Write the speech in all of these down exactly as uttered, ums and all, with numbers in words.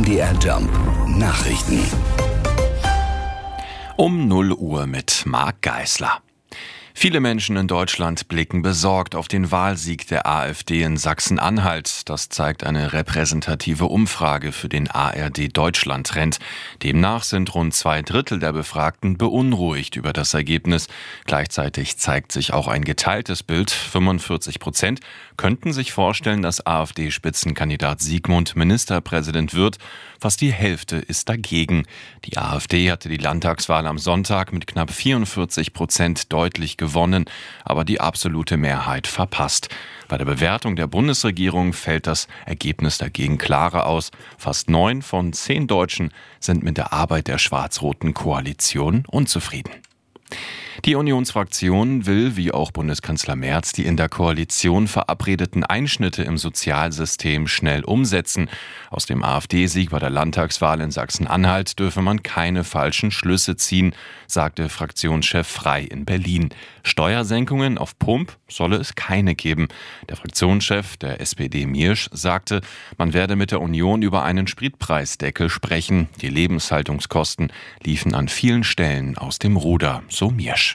D R Jump Nachrichten. Um null Uhr mit Marc Geisler. Viele Menschen in Deutschland blicken besorgt auf den Wahlsieg der AfD in Sachsen-Anhalt. Das zeigt eine repräsentative Umfrage für den A R D-Deutschland-Trend. Demnach sind rund zwei Drittel der Befragten beunruhigt über das Ergebnis. Gleichzeitig zeigt sich auch ein geteiltes Bild. fünfundvierzig Prozent könnten sich vorstellen, dass AfD-Spitzenkandidat Sigmund Ministerpräsident wird. Fast die Hälfte ist dagegen. Die AfD hatte die Landtagswahl am Sonntag mit knapp vierundvierzig Prozent deutlich gewonnen, aber die absolute Mehrheit verpasst. Bei der Bewertung der Bundesregierung fällt das Ergebnis dagegen klarer aus. Fast neun von zehn Deutschen sind mit der Arbeit der schwarz-roten Koalition unzufrieden. Die Unionsfraktion will, wie auch Bundeskanzler Merz, die in der Koalition verabredeten Einschnitte im Sozialsystem schnell umsetzen. Aus dem AfD-Sieg bei der Landtagswahl in Sachsen-Anhalt dürfe man keine falschen Schlüsse ziehen, sagte Fraktionschef Frey in Berlin. Steuersenkungen auf Pump solle es keine geben. Der Fraktionschef der S P D Miersch sagte, man werde mit der Union über einen Spritpreisdeckel sprechen. Die Lebenshaltungskosten liefen an vielen Stellen aus dem Ruder, so Miersch.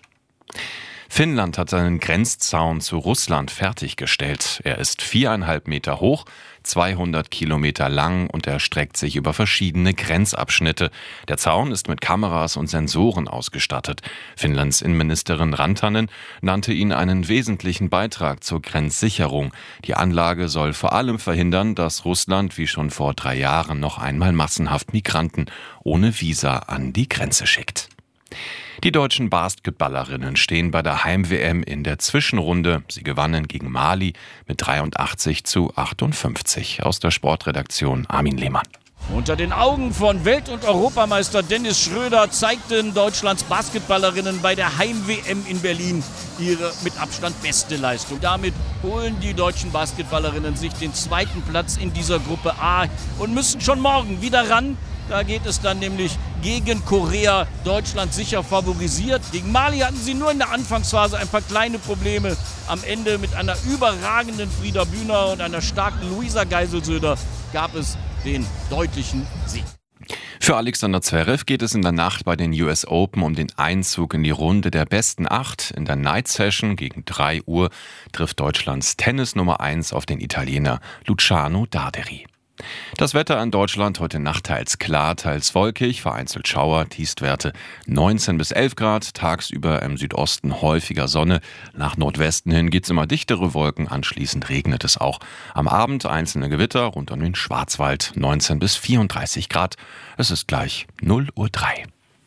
Finnland hat seinen Grenzzaun zu Russland fertiggestellt. Er ist viereinhalb Meter hoch, zweihundert Kilometer lang und erstreckt sich über verschiedene Grenzabschnitte. Der Zaun ist mit Kameras und Sensoren ausgestattet. Finnlands Innenministerin Rantanen nannte ihn einen wesentlichen Beitrag zur Grenzsicherung. Die Anlage soll vor allem verhindern, dass Russland wie schon vor drei Jahren noch einmal massenhaft Migranten ohne Visa an die Grenze schickt. Die deutschen Basketballerinnen stehen bei der Heim-W M in der Zwischenrunde. Sie gewannen gegen Mali mit dreiundachtzig zu achtundfünfzig. Aus der Sportredaktion Armin Lehmann. Unter den Augen von Welt- und Europameister Dennis Schröder zeigten Deutschlands Basketballerinnen bei der Heim-W M in Berlin ihre mit Abstand beste Leistung. Damit holen die deutschen Basketballerinnen sich den zweiten Platz in dieser Gruppe A und müssen schon morgen wieder ran. Da geht es dann nämlich gegen Korea. Deutschland sicher favorisiert. Gegen Mali hatten sie nur in der Anfangsphase ein paar kleine Probleme. Am Ende mit einer überragenden Frieda Bühner und einer starken Luisa Geiselsöder gab es den deutlichen Sieg. Für Alexander Zverev geht es in der Nacht bei den U S Open um den Einzug in die Runde der besten acht. In der Night Session gegen drei Uhr trifft Deutschlands Tennis Nummer eins auf den Italiener Luciano Darderi. Das Wetter in Deutschland heute Nacht teils klar, teils wolkig, vereinzelt Schauer, Tiefstwerte neunzehn bis elf Grad, tagsüber im Südosten häufiger Sonne, nach Nordwesten hin geht's immer dichtere Wolken, anschließend regnet es auch. Am Abend einzelne Gewitter rund um den Schwarzwald, neunzehn bis vierunddreißig Grad, es ist gleich null Uhr drei.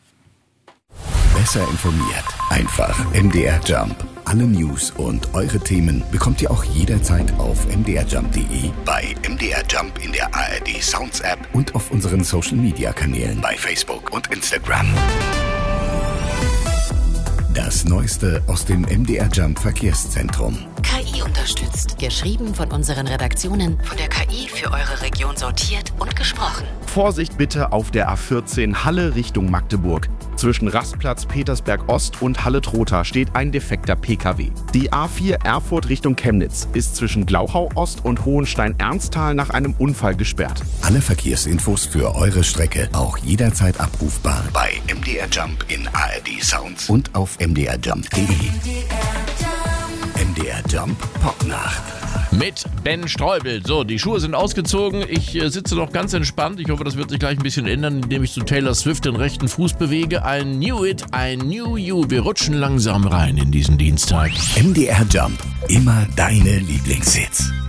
Besser informiert, einfach M D R Jump. Alle News und eure Themen bekommt ihr auch jederzeit auf m d r jump punkt d e, bei M D R Jump in der A R D Sounds App und auf unseren Social Media Kanälen bei Facebook und Instagram. Das Neueste aus dem M D R Jump Verkehrszentrum. K I unterstützt. Geschrieben von unseren Redaktionen, von der K I für eure Region sortiert und gesprochen. Vorsicht bitte auf der A vierzehn Halle Richtung Magdeburg. Zwischen Rastplatz Petersberg Ost und Halle-Trotha steht ein defekter P K W. Die A vier Erfurt Richtung Chemnitz ist zwischen Glauchau Ost und Hohenstein-Ernsthal nach einem Unfall gesperrt. Alle Verkehrsinfos für eure Strecke auch jederzeit abrufbar bei M D R Jump in A R D Sounds und auf m d r jump punkt d e. M D R Jump Popnacht. Mit Ben Streubel. So, die Schuhe sind ausgezogen. Ich äh, sitze noch ganz entspannt. Ich hoffe, das wird sich gleich ein bisschen ändern, indem ich zu Taylor Swift den rechten Fuß bewege. I knew it, I knew you. Wir rutschen langsam rein in diesen Dienstag. M D R Jump. Immer deine Lieblingshits.